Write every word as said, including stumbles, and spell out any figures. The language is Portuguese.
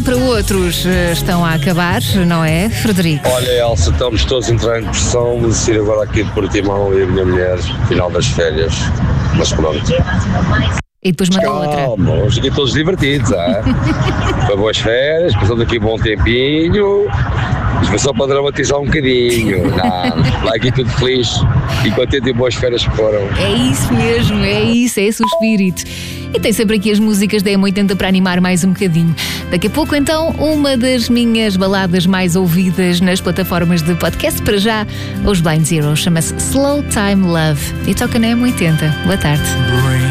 para outros eh, estão a acabar, não é, Frederico? Olha, Elsa, estamos todos entrando em depressão de sair agora aqui de Portimão e a minha mulher, final das férias. Mas pronto. E depois manda outra. Calma, vamos aqui todos divertidos, ah? Para boas férias, passando aqui um bom tempinho. Isto foi só para dramatizar um bocadinho. Não, vai aqui tudo feliz e contente e boas férias que foram. É isso mesmo, é isso, é esse o espírito. E tem sempre aqui as músicas da M oitenta para animar mais um bocadinho. Daqui a pouco, então, uma das minhas baladas mais ouvidas nas plataformas de podcast. Para já, os Blind Zero, chama-se Slow Time Love e toca na M oitenta. Boa tarde.